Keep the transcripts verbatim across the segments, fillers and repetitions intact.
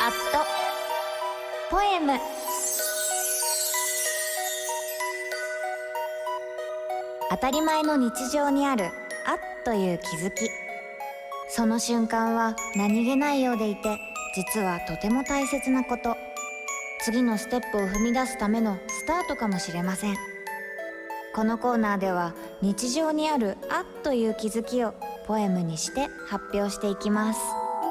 アットポエム。当たり前の日常にあるあっという気づき。その瞬間は何気ないようでいて、実はとても大切なこと。次のステップを踏み出すためのスタートかもしれません。このコーナーでは日常にあるあっという気づきをポエムにして発表していきます。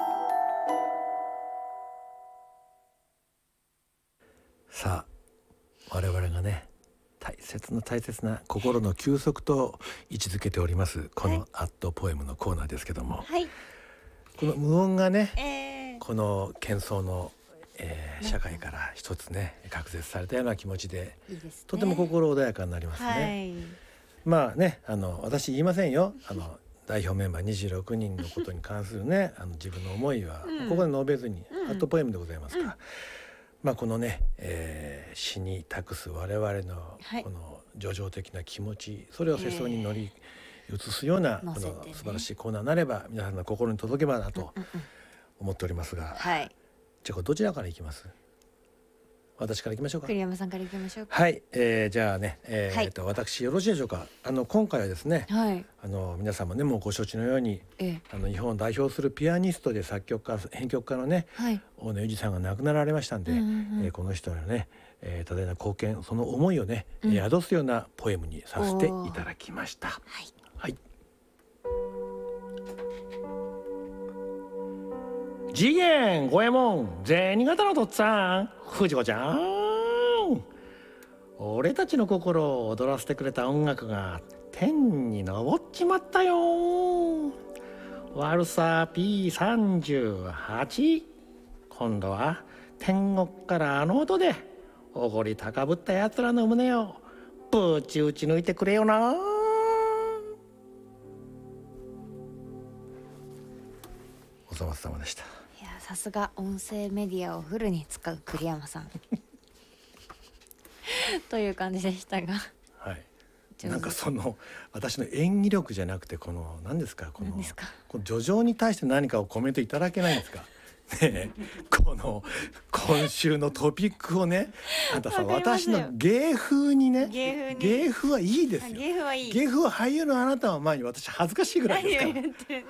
さあ、我々がね、大切な大切な心の休息と位置づけておりますこのアットポエムのコーナーですけども、 はい、 この無音がね、 えー、 この喧騒の、えー、社会から一つね隔絶されたような気持ちで、 いいですね、 とても心穏やかになりますね。 はい、 まあね、あの私言いませんよ、あの代表メンバーにじゅうろくにんのことに関するねあの自分の思いはここで述べずに、うん、アットポエムでございますから、うん、まあこのね、えー、詩に託す我々のこの叙情的な気持ち、それを世相に乗り移すような、えー、この素晴らしいコーナーになれば、皆さんの心に届けばなと思っておりますが、 はい、 じゃあこれどちらからいきます？私からいきましょうか。 栗山さんからいきましょうか。 はい、えー、じゃあね、えーはい、と私よろしいでしょうか。あの今回はですね、はい、あの皆さんもねもうご承知のように、えー、あの日本を代表するピアニストで作曲家編曲家のね、はい、大野裕二さんが亡くなられましたんで、うんうんうん、えー、この人のね、えー、多大な貢献、その思いをね、うん、宿すようなポエムにさせていただきました。はい、はい、次元五右衛門銭形のとっつぁん藤子ちゃん、俺たちの心を踊らせてくれた音楽が天に昇っちまったよ。ワルサー ピーさんじゅうはち、 今度は天国からあの音でおごり高ぶったやつらの胸をぶち打ち抜いてくれよな。お粗末様でした。 いや、さすが音声メディアをフルに使う栗山さんという感じでしたが、 はい、なんかその私の演技力じゃなくて、この何ですか、このこの叙情に対して何かをコメントいただけないんですかね。この今週のトピックをね、あんたさ、私の芸風にね、芸風に芸風はいいですよ。 芸風はいい。 芸風は俳優のあなたの前に私恥ずかしいぐらいですから。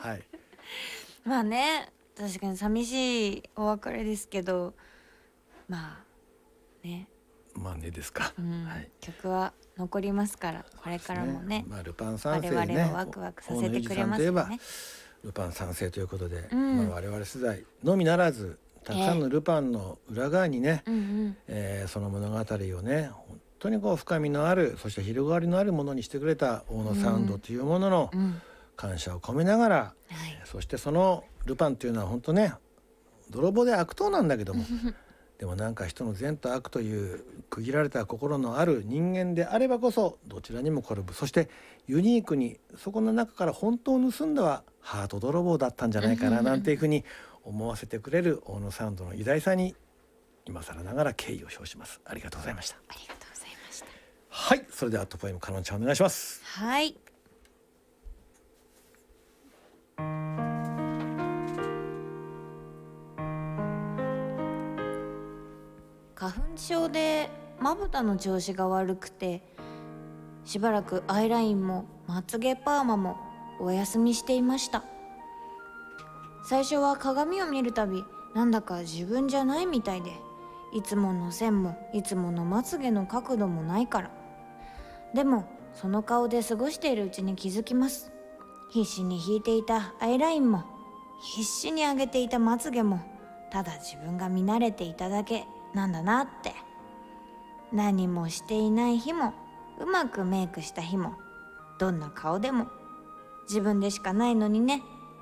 はい。 まあね、確かに寂しいお別れですけど、まあね。 まあねですか、うん、はい、 曲は残りますから、これからもね、 まあ、ルパン三世ね、 我々をワクワクさせてくれますよね。 ルパン三世ということで、うん、まあ、我々世代のみならずたくさんのルパンの裏側にね、えーうんうん、えー、その物語をね本当にこう深みのある、そして広がりのあるものにしてくれた大野サウンドというものの感謝を込めながら、うんうん、そしてそのルパンというのは本当ね泥棒で悪党なんだけどもでもなんか人の善と悪という区切られた心のある人間であればこそどちらにも転ぶ、そしてユニークにそこの中から本当を盗んだはハート泥棒だったんじゃないかななんていうふうに思わせてくれる大野サウンドの偉大さに今更ながら敬意を表します。ありがとうございました。 ありがとうございました。 はい、それではアットポエムかのんちゃんお願いします。 はい、花粉症でまぶたの調子が悪くて、しばらくアイラインもまつげパーマもお休みしていました。最初は鏡を見るたびなんだか自分じゃないみたいで、いつもの線もいつものまつげの角度もないから。でもその顔で過ごしているうちに気づきます。必死に引いていたアイラインも必死に上げていたまつげもただ自分が見慣れていただけなんだなって。何もしていない日もうまくメイクした日もどんな顔でも自分でしかないのにね。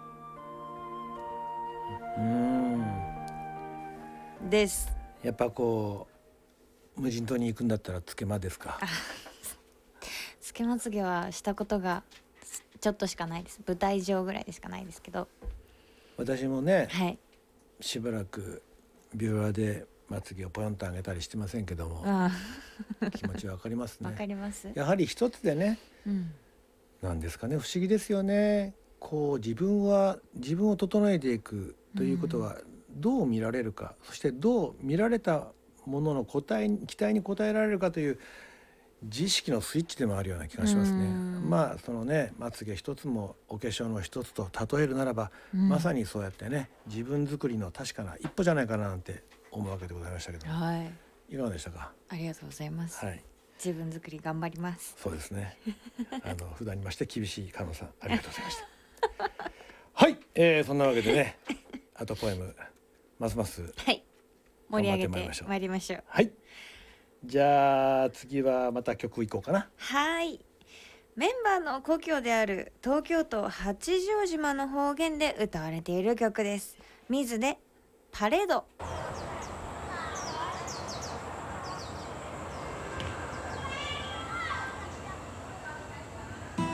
うーんです。 やっぱこう無人島に行くんだったらつけまですか？ つけまつげはしたことがちょっとしかないです。舞台上ぐらいでしかないですけど。 私もね、 はい、 しばらくビューラーでまつげをポヨンと上げたりしてませんけども気持ちわかりますね。 わかります。 やはり一つでね、うん、なんですかね、不思議ですよね。こう自分は自分を整えていくということはどう見られるか、そしてどう見られたものの答え期待に応えられるかという自意識のスイッチでもあるような気がしますね。まあそのね、まつげ一つもお化粧の一つと例えるならば、うん、まさにそうやってね、自分作りの確かな一歩じゃないかななんて思うわけでございましたけど、 はい、 いかがでしたか？ ありがとうございます、 はい、 自分作り頑張ります。 そうですねあの普段にまして厳しい加納さん、ありがとうございましたはい、えー、そんなわけでねあとポエムますますはい盛り上げてまいりましょう。 はい、じゃあ次はまた曲いこうかな。 はい、メンバーの故郷である東京都八丈島の方言で歌われている曲です。水でパレード。